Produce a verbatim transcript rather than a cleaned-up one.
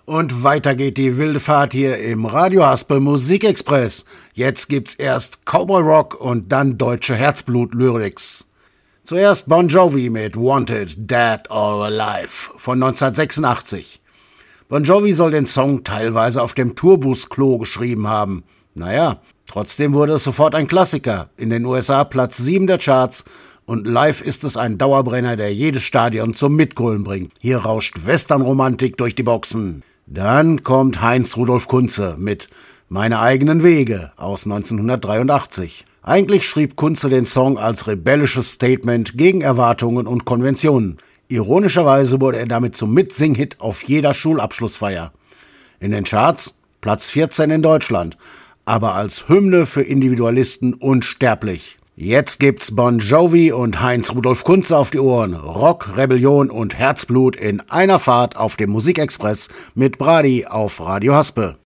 Und weiter geht die wilde Fahrt hier im Radio Haspel Musikexpress. Jetzt gibt's erst Cowboy Rock und dann deutsche Herzblut-Lyrics. Zuerst Bon Jovi mit Wanted, Dead or Alive von neunzehnhundertsechsundachtzig. Bon Jovi soll den Song teilweise auf dem Tourbus-Klo geschrieben haben. Naja, trotzdem wurde es sofort ein Klassiker. In den U S A Platz sieben der Charts. Und live ist es ein Dauerbrenner, der jedes Stadion zum Mitgrölen bringt. Hier rauscht Westernromantik durch die Boxen. Dann kommt Heinz Rudolf Kunze mit Meine eigenen Wege aus neunzehnhundertdreiundachtzig. Eigentlich schrieb Kunze den Song als rebellisches Statement gegen Erwartungen und Konventionen. Ironischerweise wurde er damit zum Mitsing-Hit auf jeder Schulabschlussfeier. In den Charts Platz vierzehn in Deutschland, aber als Hymne für Individualisten unsterblich. Jetzt gibt's Bon Jovi und Heinz Rudolf Kunze auf die Ohren. Rock, Rebellion und Herzblut in einer Fahrt auf dem Musikexpress mit Brady auf Radio Haspel.